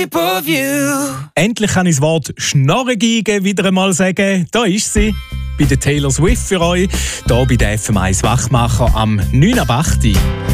shape of you. Endlich kann ich das Wort Schnorrengeige wieder einmal sagen. Da ist sie, bei der Taylor Swift für euch, hier bei der FM1 Wachmacher am 9.8.